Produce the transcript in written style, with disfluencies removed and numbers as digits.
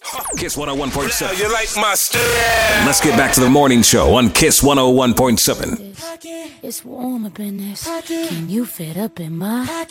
Kiss 101.7. You like my style? Let's get back to the morning show on Kiss 101.7. It's warm up in this. Can you fit up in my